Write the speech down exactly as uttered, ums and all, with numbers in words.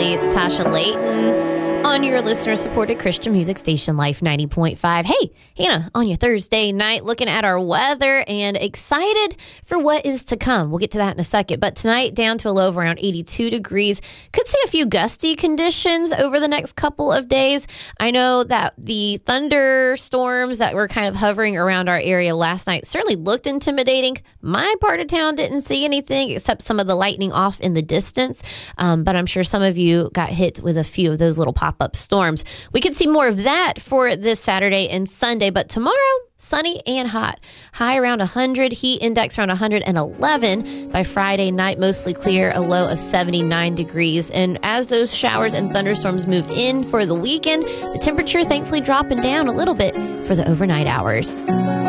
Hey, it's Tasha Layton on your listener-supported Christian music station, Life ninety point five. Hey, Hannah, on your Thursday night, looking at our weather and excited for what is to come. We'll get to that in a second. But tonight, down to a low of around eighty-two degrees. Could see a few gusty conditions over the next couple of days. I know that the thunderstorms that were kind of hovering around our area last night certainly looked intimidating. My part of town didn't see anything except some of the lightning off in the distance. Um, but I'm sure some of you got hit with a few of those little pop-up storms. We could see more of that for this Saturday and Sunday, but tomorrow, sunny and hot. High around one hundred, heat index around one hundred eleven. By Friday night, mostly clear, a low of seventy-nine degrees. And as those showers and thunderstorms move in for the weekend, the temperature thankfully dropping down a little bit for the overnight hours.